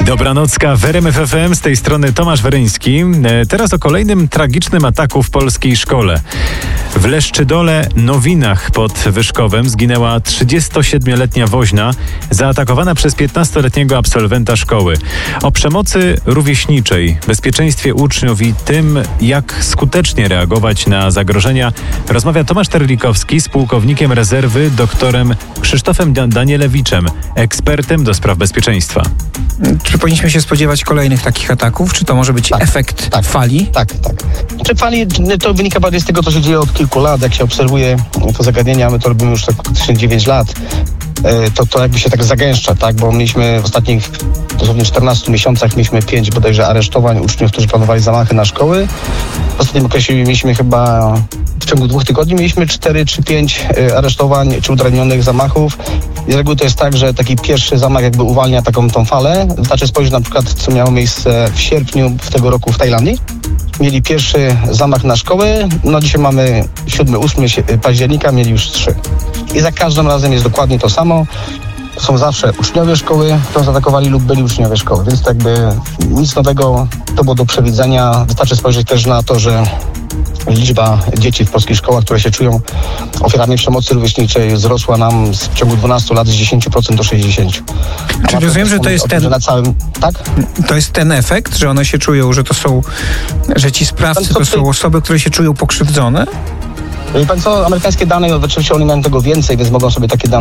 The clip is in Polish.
Dobranocka w RMF FM, z tej strony Tomasz Weryński. Teraz o kolejnym tragicznym ataku w polskiej szkole. W Leszczydole Nowinach pod Wyszkowem zginęła 37-letnia woźna zaatakowana przez 15-letniego absolwenta szkoły. O przemocy rówieśniczej, bezpieczeństwie uczniów i tym, jak skutecznie reagować na zagrożenia, rozmawia Tomasz Terlikowski z pułkownikiem rezerwy doktorem Krzysztofem Danielewiczem, ekspertem do spraw bezpieczeństwa. Czy powinniśmy się spodziewać kolejnych takich ataków? Czy to może być efekt fali? Tak. Czy fali, to wynika bardziej z tego, co się dzieje od kilku lat. Jak się obserwuje to zagadnienia, my to robimy już tak 9 lat, to jakby się tak zagęszcza, tak? Bo mieliśmy w ostatnich dosłownie 14 miesiącach mieliśmy 5 bodajże aresztowań uczniów, którzy planowali zamachy na szkoły. W ostatnim okresie mieliśmy chyba w ciągu 2 tygodni mieliśmy 4 czy 5 aresztowań czy udaremnionych zamachów. I z reguły to jest tak, że taki pierwszy zamach jakby uwalnia tą falę. Wystarczy spojrzeć na przykład, co miało miejsce w sierpniu tego roku w Tajlandii. Mieli pierwszy zamach na szkołę, dzisiaj mamy 7-8 października, mieli już 3. I za każdym razem jest dokładnie to samo. Są zawsze uczniowie szkoły, którzy zaatakowali lub byli uczniowie szkoły, więc to jakby nic nowego, to było do przewidzenia. Wystarczy spojrzeć też na to, że liczba dzieci w polskich szkołach, które się czują ofiarami przemocy rówieśniczej, wzrosła nam w ciągu 12 lat z 10% do 60%. Czy rozumiem, że to jest ten... Na całym, tak? To jest ten efekt, że one się czują, że ci sprawcy to są osoby, które się czują pokrzywdzone? Wie pan co, amerykańskie dane, oczywiście oni mają tego więcej, więc mogą sobie takie dane